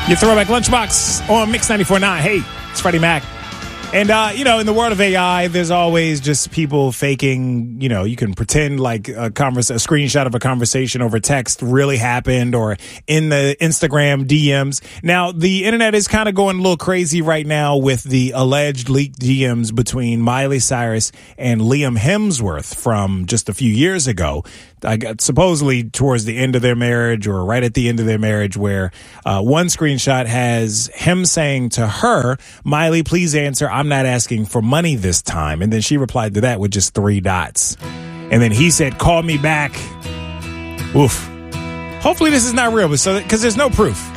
Your Throwback Lunchbox on Mix 94.9. Hey, it's Freddie Mac. And, in the world of AI, there's always just people faking, you can pretend like a screenshot of a conversation over text really happened or in the Instagram DMs. Now, the internet is kind of going a little crazy right now with the alleged leaked DMs between Miley Cyrus and Liam Hemsworth from just a few years ago. Supposedly towards the end of their marriage or right at the end of their marriage, where one screenshot has him saying to her, "Miley, please answer. I'm not asking for money this time." And then she replied to that with just 3 dots. And then he said, "Call me back." Oof. Hopefully this is not real, because there's no proof.